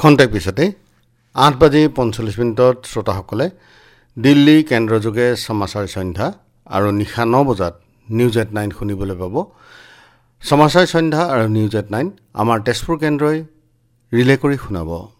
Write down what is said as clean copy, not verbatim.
খন্তেক পিছতে 8:45 শ্ৰোতাসকলে দিল্লী কেন্দ্ৰযোগে সমাচাৰ সন্ধ্যা আৰু নিশা 9 বজাত নিউজ এট 9 শুনিবলৈ পাব। সমাচাৰ সন্ধ্যা আৰু নিউজ এট 9 আমাৰ তেজপুৰ কেন্দ্ৰই ৰিলে কৰি শুনাব।